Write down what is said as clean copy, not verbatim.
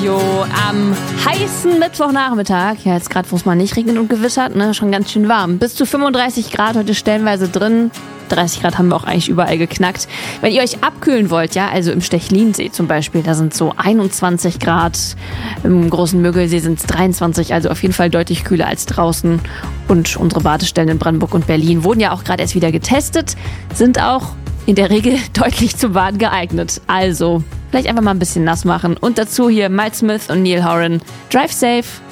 Jo, am heißen Mittwochnachmittag, ja jetzt gerade, wo es mal nicht regnet und gewittert, ne, schon ganz schön warm. Bis zu 35 Grad heute stellenweise drin. 30 Grad haben wir auch eigentlich überall geknackt. Wenn ihr euch abkühlen wollt, ja, also im Stechlinsee zum Beispiel, da sind so 21 Grad. Im großen Mögelsee sind es 23, also auf jeden Fall deutlich kühler als draußen. Und unsere Badestellen in Brandenburg und Berlin wurden ja auch gerade erst wieder getestet, sind auch in der Regel deutlich zum Baden geeignet. Also vielleicht einfach mal ein bisschen nass machen. Und dazu hier Miles Smith und Neil Horan. Drive safe!